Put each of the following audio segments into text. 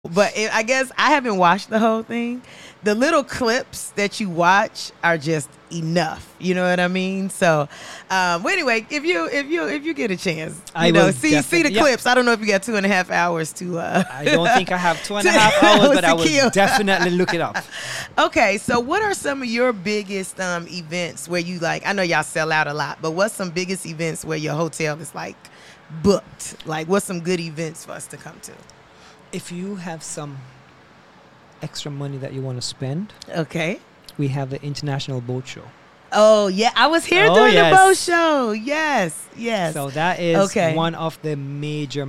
But I guess I haven't watched the whole thing. The little clips that you watch are just enough. You know what I mean? So, well, anyway, if you get a chance, see the clips. I don't know if you got 2.5 hours to. I don't think I have 2.5 hours, but I will definitely look it up. Okay, so what are some of your biggest events where you like? I know y'all sell out a lot, but what's some biggest events where your hotel is like booked? Like, what's some good events for us to come to? If you have some extra money that you want to spend, okay, we have the International Boat Show. Oh, yeah. I was here during the boat show. Yes. So that is one of the major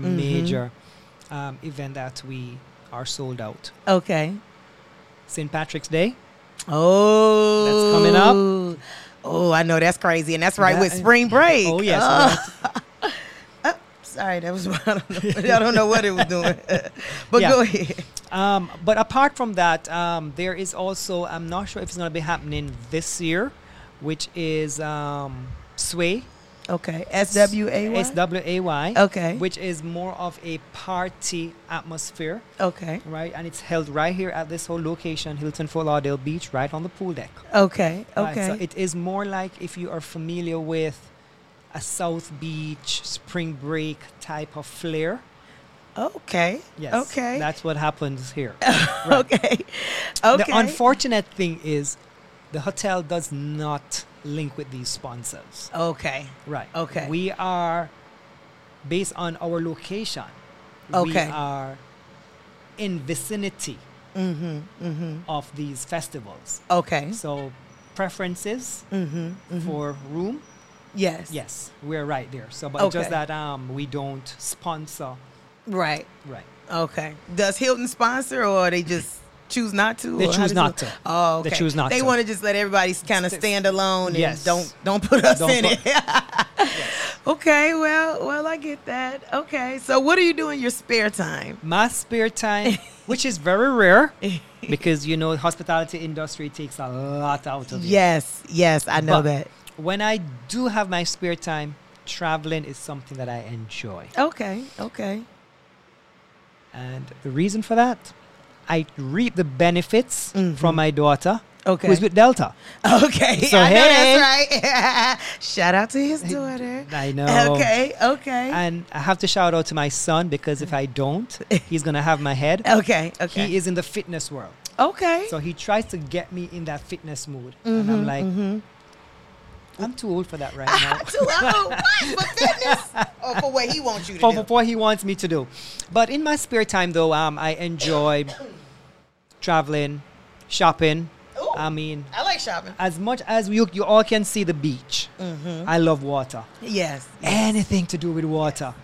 event that we are sold out. Okay. St. Patrick's Day. Oh. That's coming up. Oh, I know. That's crazy. And that's right with spring break. Oh, yes. Right. Sorry, that was I don't know what it was doing. But go ahead. But apart from that, there is also, I'm not sure if it's going to be happening this year, which is Sway. Okay. SWAY? SWAY. Okay. Which is more of a party atmosphere. Okay. Right? And it's held right here at this whole location, Hilton Fort Lauderdale Beach, right on the pool deck. Okay. Right, so it is more like if you are familiar with a South Beach spring break type of flair. Okay. Yes. Okay. That's what happens here. Right. Okay. The unfortunate thing is the hotel does not link with these sponsors. Okay. Right. Okay. We are, based on our location, we are in vicinity of these festivals. Okay. So preferences for room. Yes, we're right there. So, but just that we don't sponsor. Right. Okay. Does Hilton sponsor, or they just choose not to? They choose not to. Oh, okay. They choose not to. They want to just let everybody kind of stand alone and don't put us in it. Okay. Well, I get that. Okay. So, what do you do in your spare time? My spare time, which is very rare, because the hospitality industry takes a lot out of you. Yes, I know that. When I do have my spare time, traveling is something that I enjoy. Okay. And the reason for that, I reap the benefits from my daughter, who's with Delta. Okay. So, I know that's right. Shout out to his daughter. I know. Okay. And I have to shout out to my son, because if I don't, he's going to have my head. Okay. He is in the fitness world. Okay. So he tries to get me in that fitness mood. And I'm like... I'm too old for that right now. Too old? What? For fitness? Or for what he wants you to do? For what he wants me to do. But in my spare time, though, I enjoy traveling, shopping. Ooh, I like shopping. As much as you all can see the beach, I love water. Yes. Anything to do with water,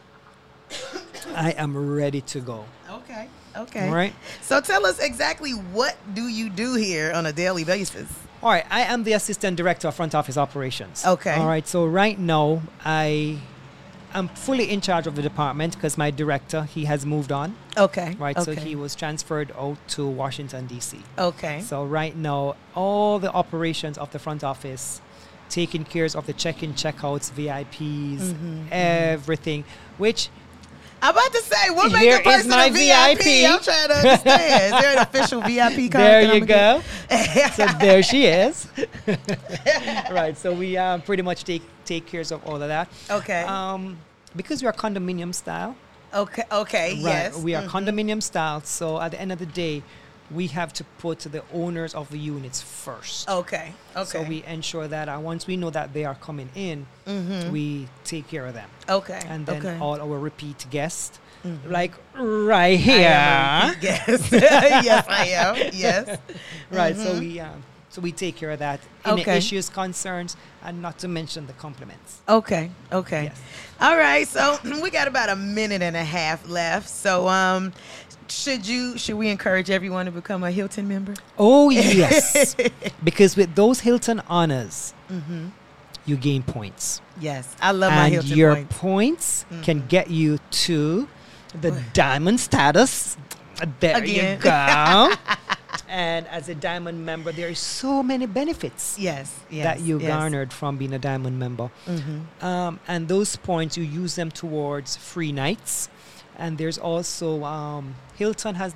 I am ready to go. Okay. All right. So tell us exactly, what do you do here on a daily basis? All right, I am the assistant director of front office operations. Okay. All right, so right now I am fully in charge of the department, because my director, he has moved on. Okay. Right, so he was transferred out to Washington, D.C. Okay. So right now, all the operations of the front office, taking care of the check-in, check-outs, VIPs, everything, which... I'm about to say, what makes a person a VIP? I'm trying to understand. Is there an official VIP card? There you go. So there she is. Right. So we pretty much take care of all of that. Okay. Because we are condominium style. Okay. Right. Yes. We are condominium style. So at the end of the day, we have to put the owners of the units first. Okay. So we ensure that once we know that they are coming in, we take care of them. Okay. And then all our repeat guests, like right here. I am a repeat guest. Yes, I am. Yes. Right. So we take care of that. Any issues, concerns, and not to mention the compliments. Okay. Yes. All right. So we got about 1.5 minutes left. So should we encourage everyone to become a Hilton member? Oh, yes. Because with those Hilton honors, you gain points. Yes, I love my Hilton points. And your points. points can get you to the diamond status. There you go. And as a diamond member, there are so many benefits that you garnered from being a diamond member. And those points, you use them towards free nights. And there's also Hilton has